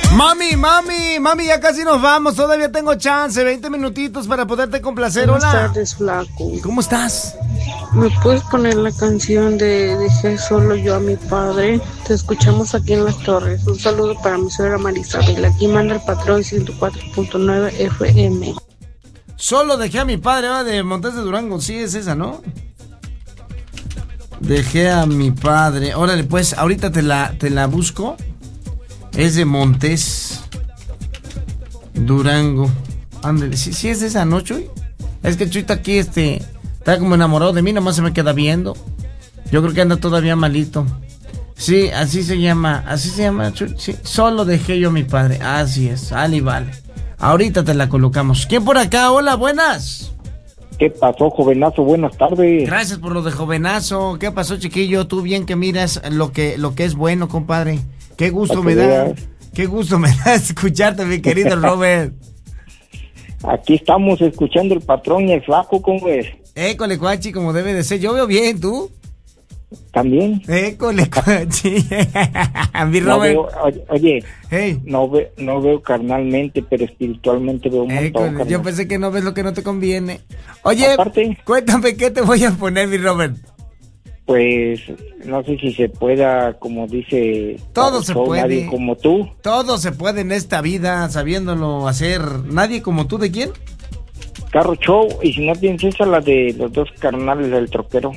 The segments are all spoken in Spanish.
Mami, ya casi nos vamos. Todavía tengo chance, 20 minutitos para poderte complacer. Hola. Buenas tardes, flaco. ¿Cómo estás? ¿Me puedes poner la canción de Dejé solo yo a mi padre? Te escuchamos aquí en Las Torres. Un saludo para mi suegra Marisabel. Aquí manda el patrón 104.9 FM. Solo dejé a mi padre, de Montes de Durango. Sí, es esa, ¿no? Dejé a mi padre. Órale, pues, ahorita te la busco. Es de Montes Durango. Ándale, sí es esa, ¿no, Chuy? Es que Chuy está aquí, está como enamorado de mí, nomás se me queda viendo. Yo creo que anda todavía malito. Sí, así se llama, Chuy. Sí, solo dejé yo a mi padre. Así es, Ali, vale. Ahorita te la colocamos. ¿Quién por acá? Hola, buenas. ¿Qué pasó, jovenazo? Buenas tardes. Gracias por lo de jovenazo. ¿Qué pasó, chiquillo? Tú bien que miras lo que es bueno, compadre. Qué gusto me da. Qué gusto me da escucharte, mi querido Robert. Aquí estamos escuchando el patrón y el flaco, ¿cómo ves? École, cuachi, como debe de ser. Yo veo bien, ¿tú? ¿También? École, cuachi. Mi Robert. Oye, hey. No veo carnalmente, pero espiritualmente veo un montón. Yo pensé que no ves lo que no te conviene. Oye, aparte, cuéntame, ¿qué te voy a poner, mi Robert? Pues, no sé si se pueda, como dice... Todo se puede. Nadie como tú. Todo se puede en esta vida, sabiéndolo hacer. ¿Nadie como tú? ¿De quién? Carro Show, y si no tienes esa, la de los dos carnales del troquero.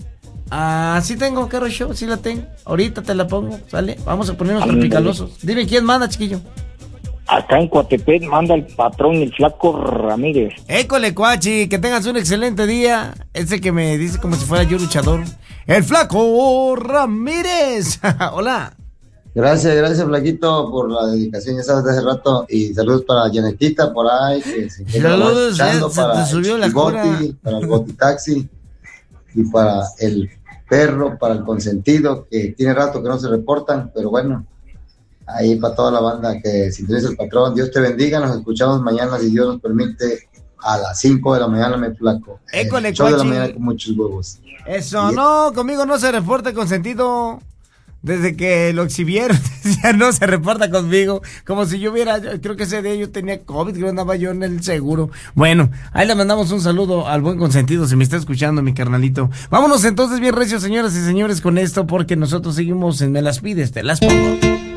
Ah, sí tengo Carro Show, sí la tengo. Ahorita te la pongo, ¿sale? Vamos a ponernos tropicalosos. Dime, ¿quién manda, chiquillo? Acá en Coatepec manda el patrón y el flaco Ramírez. École, cuachi, que tengas un excelente día. Ese que me dice como si fuera yo luchador. El flaco Ramírez. Hola. Gracias, flaquito, por la dedicación, ya sabes, de hace rato. Y saludos para Janetita por ahí. Saludos, se te subió la cura. Para el Botitaxi. Y para el perro, para el consentido, que tiene rato que no se reportan, pero bueno. Ahí para toda la banda que sintoniza el patrón. Dios te bendiga, nos escuchamos mañana si Dios nos permite a las 5 de la mañana, me flaco. École, 8 de la mañana con muchos huevos. Eso, no, conmigo no se reporta consentido. Desde que lo exhibieron, ya no se reporta conmigo. Como si yo creo que ese día yo tenía COVID, creo que andaba yo en el seguro. Bueno, ahí le mandamos un saludo al buen consentido, si me está escuchando, mi carnalito. Vámonos entonces bien recios, señoras y señores, con esto, porque nosotros seguimos en Me las pides, te las pongo.